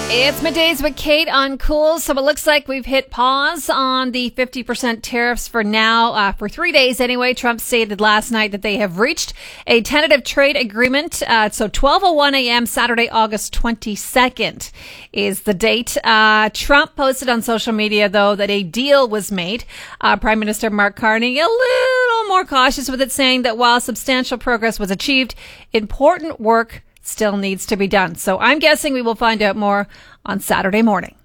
It's Middays with Kate on Cool. So it looks like we've hit pause on the 50% tariffs for now, for 3 days anyway. Trump stated last night that they have reached a tentative trade agreement. So 12:01 a.m. Saturday, August 22nd is the date. Trump posted on social media, though, that a deal was made. Prime Minister Mark Carney a little more cautious with it, saying that while substantial progress was achieved, important work still needs to be done. So I'm guessing we will find out more on Saturday morning.